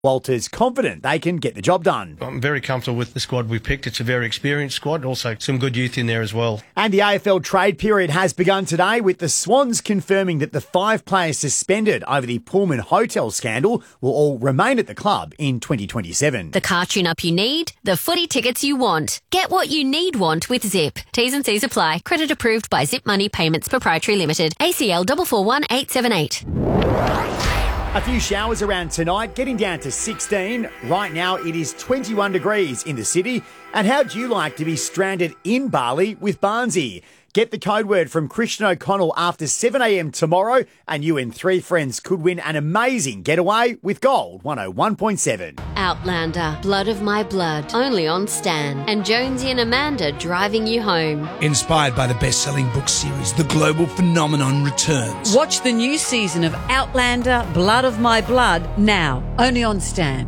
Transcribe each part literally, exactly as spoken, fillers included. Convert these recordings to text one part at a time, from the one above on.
Walter's confident they can get the job done. I'm very comfortable with the squad we've picked. It's a very experienced squad, also some good youth in there as well. And the A F L trade period has begun today, with the Swans confirming that the five players suspended over the Pullman Hotel scandal will all remain at the club in twenty twenty-seven. The car tune-up you need, the footy tickets you want. Get what you need want with Zip. T's and C's apply. Credit approved by Zip Money Payments Proprietary Limited. A C L four four one eight seven eight. A few showers around tonight, getting down to sixteen. Right now it is twenty-one degrees in the city. And how'd you like to be stranded in Bali with Barnsey? Get the code word from Christian O'Connell after seven a.m. tomorrow, and you and three friends could win an amazing getaway with Gold one oh one point seven. Outlander, Blood of My Blood, only on Stan. And Jonesy and Amanda driving you home. Inspired by the best-selling book series, the global phenomenon returns. Watch the new season of Outlander, Blood of My Blood now, only on Stan.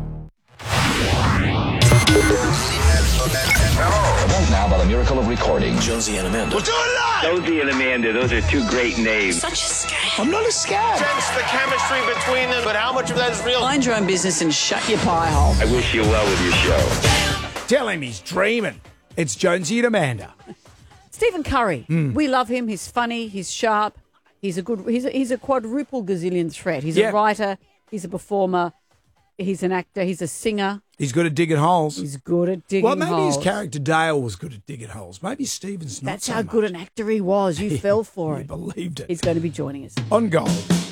Now, by the miracle of recording, Jonesy and Amanda. We'll do it live! Jonesy and Amanda, those are two great names. Such a scam. I'm not a scab. Sense the chemistry between them, but how much of that is real? Mind your own business and shut your pie hole. I wish you well with your show. Tell him he's dreaming. It's Jonesy and Amanda. Stephen Curry. Mm. We love him. He's funny. He's sharp. He's a good. He's a, he's a quadruple gazillion threat. He's Yeah. a writer. He's a performer. He's an actor. He's a singer. He's good at digging holes. He's good at digging Well, maybe holes. his character Dale was good at digging holes. Maybe Stephen's not That's so how much. good an actor he was. You fell for He it. believed it. He's going to be joining us. On Gold.